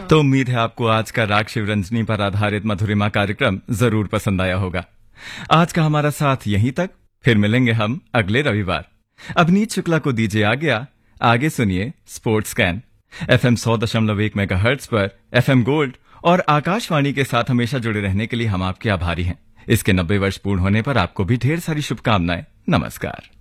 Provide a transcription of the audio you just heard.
तो उम्मीद है आपको आज का राग शिवरंजनी पर आधारित मधुरिमा कार्यक्रम जरूर पसंद आया होगा। आज का हमारा साथ यहीं तक, फिर मिलेंगे हम अगले रविवार। अवनीत शुक्ला को दीजिए आज्ञा। आगे सुनिए स्पोर्ट्स स्कैन FM 100.1 मेगाहर्ट्ज पर FM गोल्ड और आकाशवाणी के साथ हमेशा जुड़े रहने के लिए हम आपके आभारी हैं। इसके 90 वर्ष पूर्ण होने पर आपको भी ढेर सारी शुभकामनाएं। नमस्कार।